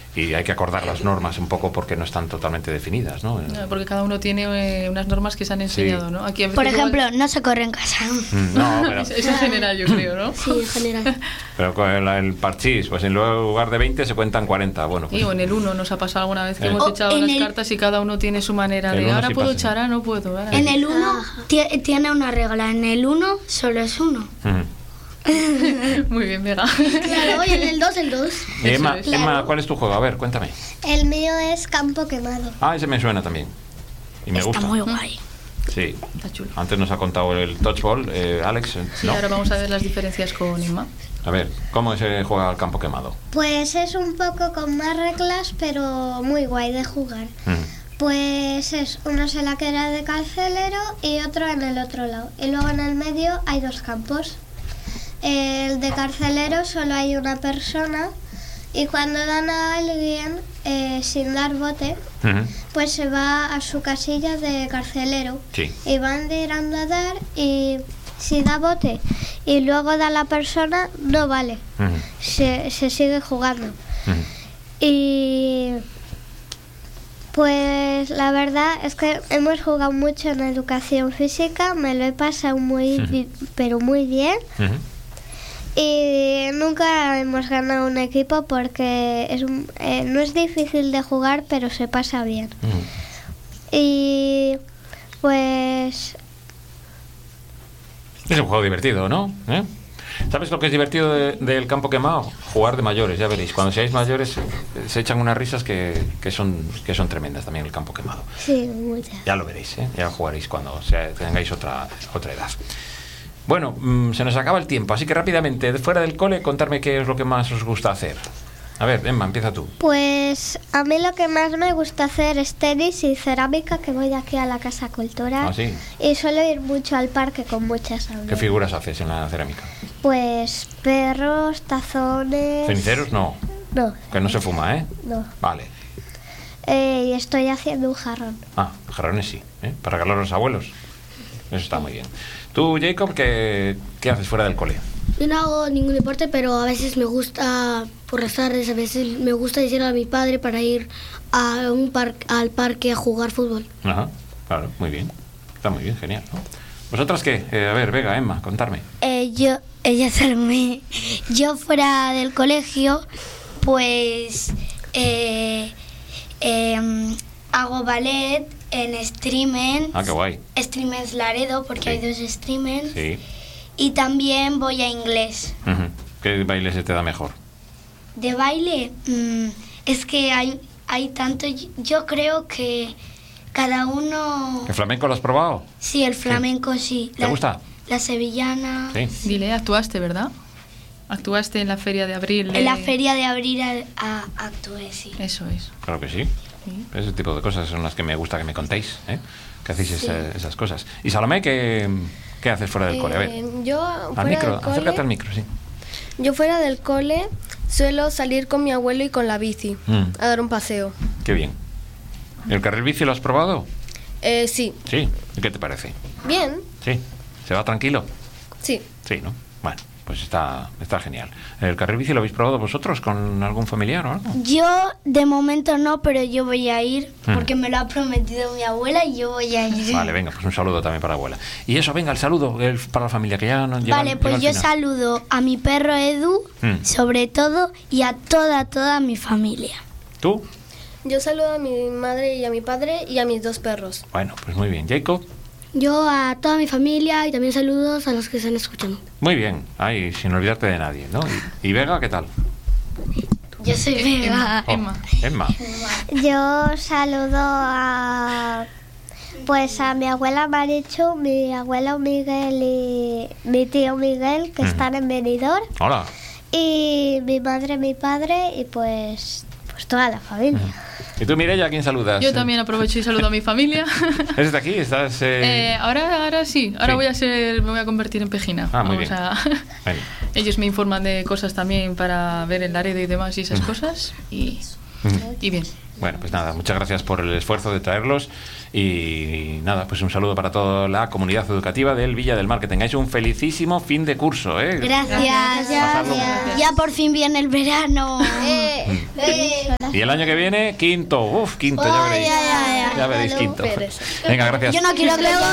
y hay que acordar las normas un poco porque no están totalmente definidas, ¿no? Porque cada uno tiene unas normas que se han enseñado, Sí. ¿no? Aquí Por ejemplo, no se corre en casa. No, pero, Eso en general, yo creo, ¿no? Sí, en general. pero con el parchís, pues en lugar de 20 se cuentan 40. Bueno, pues, Y o en el 1 nos ha pasado alguna vez que hemos O echado en las el- cartas y cada uno tiene su manera El de uno ahora sí puedo pasa. echar, ahora no puedo. Ahora En el 1 tiene una regla. En el 1 solo es uno. Muy bien, Vega. Claro, y en el 2, el 2. Y Emma, es. Emma, ¿cuál es tu juego? A ver, cuéntame. El mío es campo quemado. Ah, ese me suena también. Y me Está gusta. muy guay. Sí. Está chulo. Antes nos ha contado el touchball, Alex. Sí, ¿no? ahora vamos a ver las diferencias con Emma. A ver, ¿cómo se juega al campo quemado? Pues es un poco con más reglas, pero muy guay de jugar. Pues es uno se la queda de carcelero y otro en el otro lado. Y luego en el medio hay 2 campos. El de carcelero solo hay una persona y cuando dan a alguien sin dar bote, pues se va a su casilla de carcelero. Sí. Y van tirando a dar y si da bote y luego da la persona, no vale. Se sigue jugando. Y pues la verdad es que hemos jugado mucho en educación física, me lo he pasado pero muy bien. Y nunca hemos ganado un equipo porque no es difícil de jugar, pero se pasa bien. Y pues Es un juego divertido, ¿no? ¿Sabes lo que es divertido del campo quemado? Jugar de mayores, ya veréis. Cuando seáis mayores se echan unas risas que son tremendas también el campo quemado. sí, muchas. Ya lo veréis, ya jugaréis cuando tengáis otra edad. Bueno, se nos acaba el tiempo, así que rápidamente, fuera del cole, contarme qué es lo que más os gusta hacer. A ver, Emma, empieza tú. Pues a mí lo que más me gusta hacer es tenis y cerámica, que voy aquí a la Casa Cultural. Ah, sí. Y suelo ir mucho al parque con muchas amigas. ¿Qué figuras haces en la cerámica? Pues perros, tazones... ¿Ceniceros? No, No, que no se fuma, ¿eh? no. Vale. Y estoy haciendo un jarrón. Ah, jarrones sí, para regalar a los abuelos. Eso está muy bien. Tú, Jacob, ¿qué haces fuera del cole? Yo no hago ningún deporte, pero a veces me gusta, por las tardes, a veces me gusta decirle a mi padre para ir a al parque a jugar fútbol. Ajá, claro, muy bien. Está muy bien, genial, ¿no? ¿Vosotras qué? A ver, Vega, Emma, contarme. Yo fuera del colegio, pues hago ballet en Streamens. Ah, qué guay. Streamens Laredo, porque Sí. hay 2 Streamens. Sí. Y también voy a inglés. ¿Qué baile se te da mejor? De baile, es que hay tanto. Yo creo que cada uno. ¿El flamenco lo has probado? Sí, el flamenco sí. ¿Te gusta? La sevillana. Sí. Dile, actuaste, ¿verdad? Actuaste en la feria de abril. En la feria de abril actué, sí. Eso es. Claro que sí. Sí. Ese tipo de cosas son las que me gusta que me contéis, que hacéis esas cosas. Y Salomé, ¿qué haces fuera del cole? A ver, Yo al fuera micro, del cole, acércate al micro, sí. yo fuera del cole suelo salir con mi abuelo y con la bici a dar un paseo. Qué bien. ¿El carril bici lo has probado? Sí, Sí. ¿Y qué te parece? bien, Sí. ¿Se va tranquilo? sí. Sí, ¿no? Bueno, pues está genial. ¿El carril bici lo habéis probado vosotros con algún familiar o algo? Yo de momento no, pero yo voy a ir porque me lo ha prometido mi abuela y yo voy a ir. Vale, venga, pues un saludo también para la abuela. Y eso, venga, el saludo para la familia, que ya no llega. Vale, pues yo saludo a mi perro Edu, sobre todo, y a toda mi familia. ¿Tú? Yo saludo a mi madre y a mi padre y a mis 2 perros. Bueno, pues muy bien. ¿Jacob? Yo a toda mi familia y también saludos a los que están escuchando. Muy bien. Ahí, sin olvidarte de nadie, ¿no? ¿Y Vega, qué tal? Yo soy Vega. Emma. Emma. Yo saludo a mi abuela Marichu, mi abuelo Miguel y mi tío Miguel, que están en Benidorm, Hola. y mi madre, mi padre y pues toda la familia. ¿Y tú, Mireia, a quién saludas? Yo también aprovecho y saludo a mi familia. ¿Eres de aquí? ¿Estás...? Ahora sí. Ahora Sí. me voy a convertir en pejina. Ah, muy Vamos bien. Bueno. Ellos me informan de cosas también para ver el Laredo y demás y esas cosas. Y Y bien. Bueno, pues nada, muchas gracias por el esfuerzo de traerlos y nada, pues un saludo para toda la comunidad educativa del Villa del Mar. Que tengáis un felicísimo fin de curso, ¿eh? Gracias. Ya por fin viene el verano. Y el año que viene, quinto. Quinto, ya veréis. Ya veréis, quinto. Venga, gracias. Yo no quiero que